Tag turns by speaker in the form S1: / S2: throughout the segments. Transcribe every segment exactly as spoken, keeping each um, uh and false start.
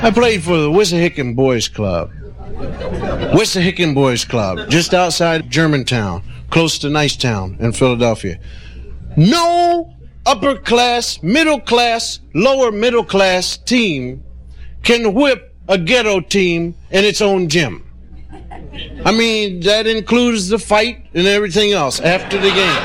S1: I played for the Wissahickon Boys Club. Wissahickon Boys Club, just outside Germantown, close to Nicetown in Philadelphia. No upper class, middle class, lower middle class team can whip a ghetto team in its own gym. I mean, that includes the fight and everything else after the game.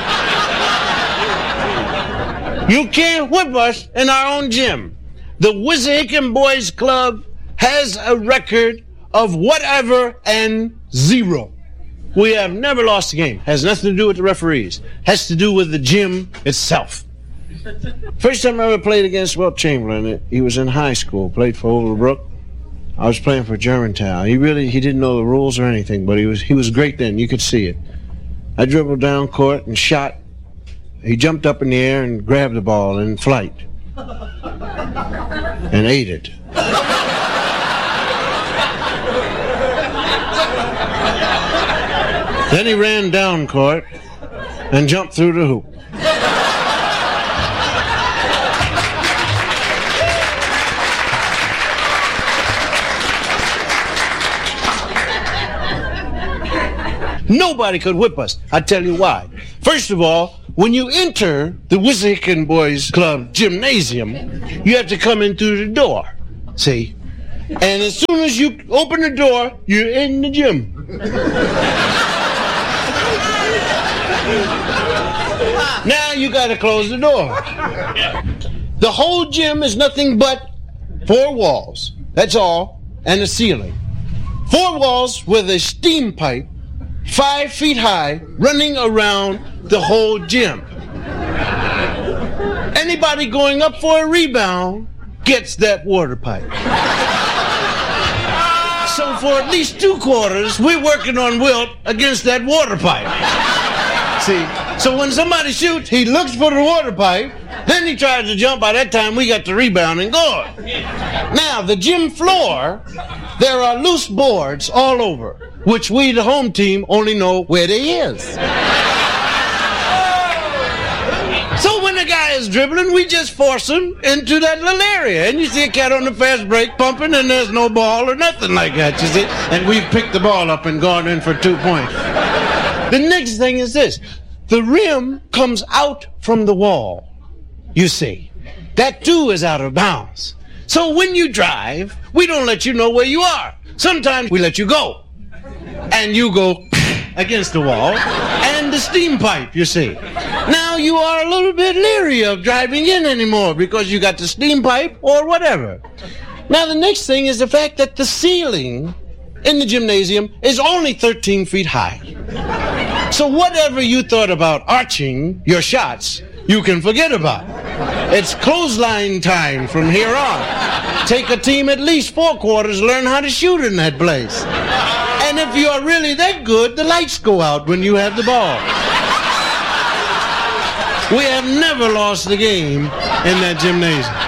S1: You can't whip us in our own gym. The Wissahickon Boys Club has a record of whatever and zero. We have never lost a game. Has nothing to do with the referees. Has to do with the gym itself. First time I ever played against Wilt Chamberlain, he was in high school, played for Overbrook. I was playing for Germantown. He really, he didn't know the rules or anything, but he was he was great then. You could see it. I dribbled down court and shot. He jumped up in the air and grabbed the ball in flight and ate it. Then he ran down court and jumped through the hoop. Nobody could whip us. I tell you why. First of all, when you enter the Wissahickon Boys Club gymnasium, you have to come in through the door. See? And as soon as you open the door, you're in the gym. Now you got to close the door. The whole gym is nothing but four walls. That's all. And a ceiling. Four walls with a steam pipe five feet high running around the whole gym. Anybody going up for a rebound gets that water pipe. So for at least two quarters, we're working on Wilt against that water pipe. See, so when somebody shoots, he looks for the water pipe, then he tries to jump. By that time, we got the rebound and going. Now, the gym floor, there are loose boards all over, which we, the home team, only know where they is. So when the guy is dribbling, we just force him into that little area. And you see a cat on the fast break pumping, and there's no ball or nothing like that, you see. And we've picked the ball up and gone in for two points. The next thing is this. The rim comes out from the wall, you see. That, too, is out of bounds. So when you drive, we don't let you know where you are. Sometimes we let you go. And you go against the wall and the steam pipe, you see. Now you are a little bit leery of driving in anymore because you got the steam pipe or whatever. Now the next thing is the fact that the ceiling in the gymnasium is only thirteen feet high. So whatever you thought about arching your shots, you can forget about. It's clothesline time from here on. Take a team at least four quarters, learn how to shoot in that place. And if you are really that good, the lights go out when you have the ball. We have never lost the game in that gymnasium.